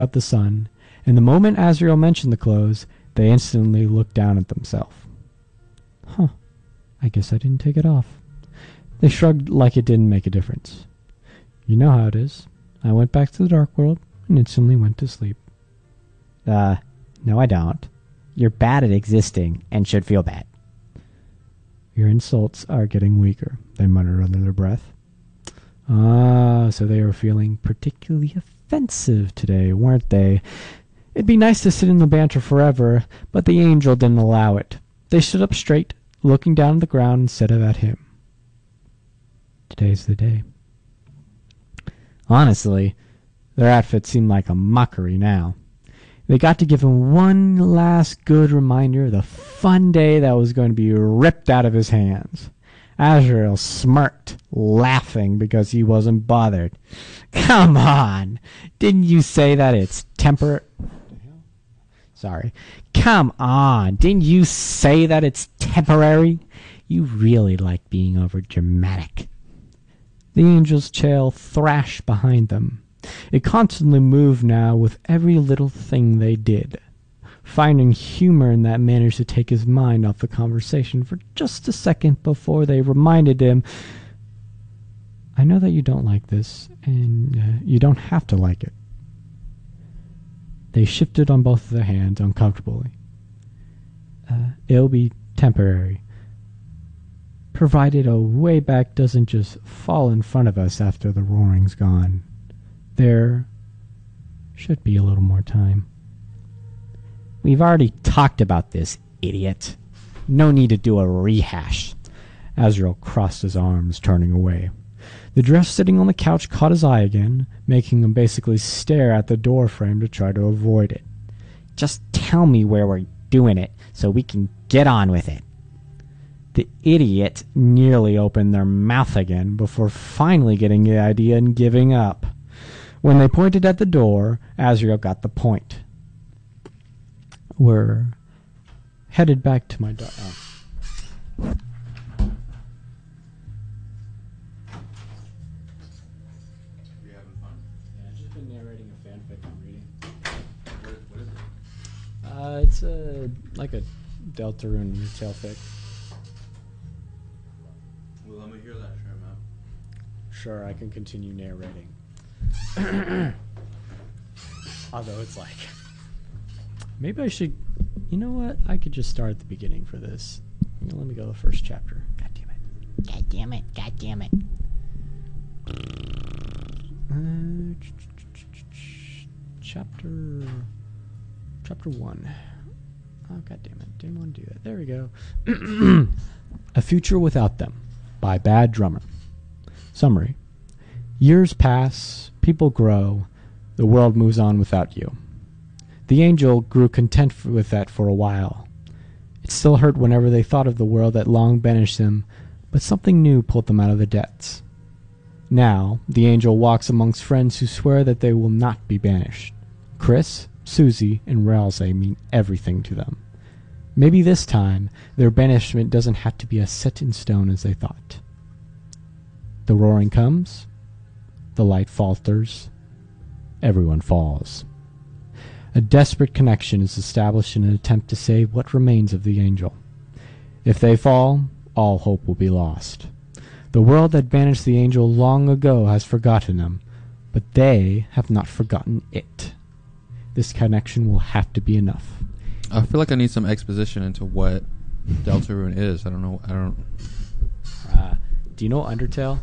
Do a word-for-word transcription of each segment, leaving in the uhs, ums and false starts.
at the sun, and the moment Azrael mentioned the clothes, they instantly looked down at themselves. Huh, I guess I didn't take it off. They shrugged like it didn't make a difference. You know how it is. I went back to the dark world and instantly went to sleep. Uh, no I don't. You're bad at existing and should feel bad. Your insults are getting weaker, they muttered under their breath. Ah, so they were feeling particularly offensive today, weren't they? It'd be nice to sit in the banter forever, but the angel didn't allow it. They stood up straight, looking down at the ground instead of at him. Today's the day. Honestly, their outfit seemed like a mockery now. They got to give him one last good reminder of the fun day that was going to be ripped out of his hands. Azrael smirked, laughing because he wasn't bothered. Come on! Didn't you say that it's temper... Sorry. Come on! Didn't you say that it's temporary? You really like being over-dramatic. The angel's tail thrashed behind them. It constantly moved now with every little thing they did. Finding humor in that managed to take his mind off the conversation for just a second before they reminded him, I know that you don't like this, and uh, you don't have to like it. They shifted on both of their hands uncomfortably. Uh, it'll be temporary, provided a way back doesn't just fall in front of us after the roaring's gone. There should be a little more time. We've already talked about this, idiot. No need to do a rehash. Azrael crossed his arms, turning away. The dress sitting on the couch caught his eye again, making him basically stare at the door frame to try to avoid it. Just tell me where we're doing it, so we can get on with it. The idiot nearly opened their mouth again before finally getting the idea and giving up. When they pointed at the door, Azrael got the point. We're headed back to my daughter. Oh. You having fun? Yeah, I've just been narrating a fanfic I'm reading. What, what is it? Uh, it's a like a Deltarune retail fic. Well, let me hear that, sure, man. Sure, I can continue narrating. Although it's like, maybe I should, you know what? I could just start at the beginning for this. You know, let me go to the first chapter. God damn it. God damn it, god damn it. Uh, ch- ch- ch- ch- ch- chapter, chapter one. Oh, god damn it. Didn't want to do that. There we go. A Future Without Them by Bad Drummer. Summary. Years pass, people grow, the world moves on without you. The angel grew content f- with that for a while. It still hurt whenever they thought of the world that long banished them, but something new pulled them out of the depths. Now, the angel walks amongst friends who swear that they will not be banished. Chris, Susie, and Ralsei mean everything to them. Maybe this time, their banishment doesn't have to be as set in stone as they thought. The roaring comes. The light falters. Everyone falls. A desperate connection is established in an attempt to save what remains of the angel. If they fall, all hope will be lost. The world that banished the angel long ago has forgotten him, but they have not forgotten it. This connection will have to be enough. I feel like I need some exposition into what Deltarune is. I don't know. I don't. Uh, do you know Undertale?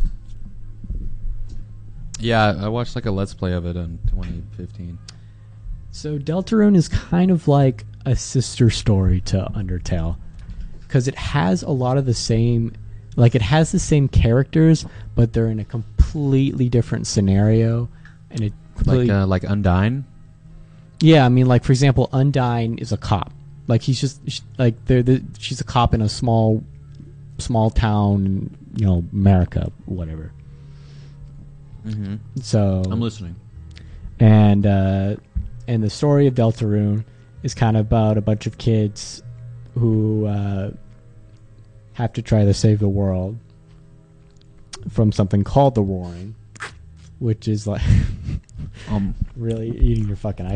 Yeah, I watched like a Let's Play of it in twenty fifteen. So Deltarune is kind of like a sister story to Undertale, because it has a lot of the same, like it has the same characters, but they're in a completely different scenario, and it completely, Like uh, like Undyne. yeah, I mean, like for example, Undyne is a cop. Like he's just sh- like they're the, she's a cop in a small, small town, you know, America, whatever. Mm-hmm. So I'm listening. And uh, and the story of Deltarune is kind of about a bunch of kids who uh, have to try to save the world from something called the Roaring, which is like Um, Really eating your fucking ice